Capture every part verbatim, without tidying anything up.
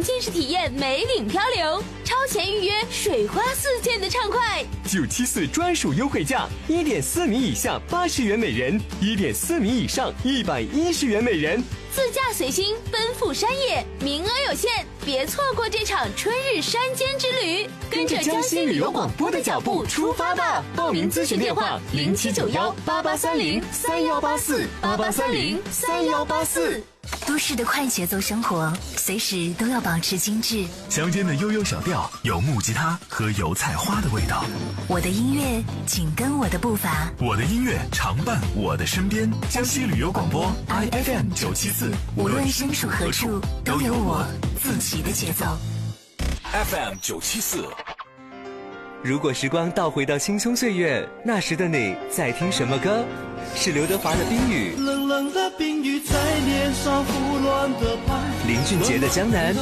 浸式体验梅岭漂流，超前预约水花四溅的畅快。 九七四专属优惠价，一点四米以下八十元每人，一点四米以上一百一十元每人。 自驾随心奔赴山野，名额有限，别错过这场春日山间之旅。 跟着江西旅游广播的脚步出发吧！报名咨询电话：零七九幺八八三零三幺八四八八三零三幺八四。 都市的快节奏生活，随时都要保持精致。 乡间的悠悠小调，有木吉他和油菜花的味道。 我的音乐紧跟我的步伐， 我的音乐常伴我的身边。江西旅游广播 I F M 九七四， 无论身处何处，都有我自己的节奏。 F M 九七四。 如果时光倒回到青葱岁月，那时的你在听什么歌？是刘德华的《冰雨》， 冷冷的冰雨在脸上胡乱的拍， 林俊杰的《江南》，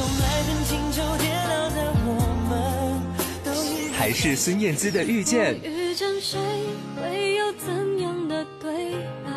还是孙燕姿的《遇见》？ 遇见谁会有怎样的对白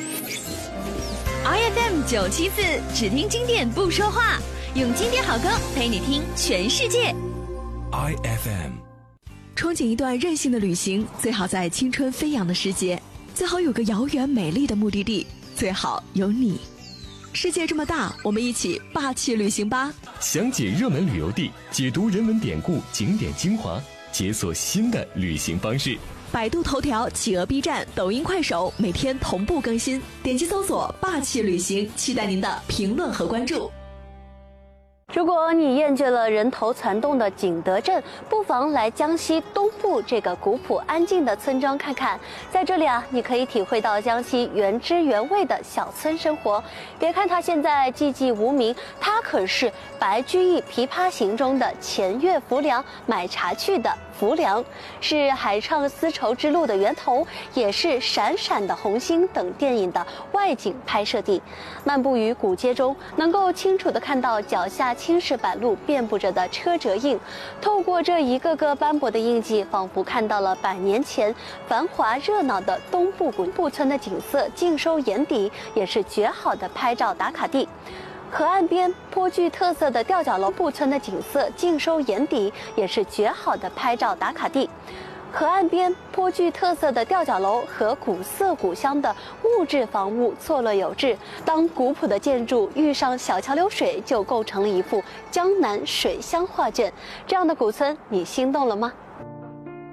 ？I F M 九七四，只听经典不说话，用经典好歌陪你听全世界。 I F M。 憧憬一段任性的旅行，最好在青春飞扬的时节，最好有个遥远美丽的目的地，最好有你。世界这么大，我们一起霸气旅行吧！ 详解热门旅游地，解读人文典故、景点精华，解锁新的旅行方式。 百度头条、企鹅 B 站、抖音、快手每天同步更新，点击搜索“霸气旅行”，期待您的评论和关注。 如果你厌倦了人头攒动的景德镇，不妨来江西东部这个古朴安静的村庄看看。在这里啊，你可以体会到江西原汁原味的小村生活。别看它现在寂寂无名，它可是白居易《琵琶行》中的前月浮梁买茶去的浮梁，是海上丝绸之路的源头，也是《闪闪的红星》等电影的外景拍摄地。漫步于古街中，能够清楚地看到脚下青石板路遍布着的车辙印，透过这一个个斑驳的印记，仿佛看到了百年前繁华热闹的东部古布村的景色，尽收眼底，也是绝好的拍照打卡地。河岸边颇具特色的吊脚楼布村的景色尽收眼底，也是绝好的拍照打卡地。河岸边颇具特色的吊脚楼和古色古香的木质房屋错落有致，当古朴的建筑遇上小桥流水，就构成了一幅江南水乡画卷。这样的古村，你心动了吗？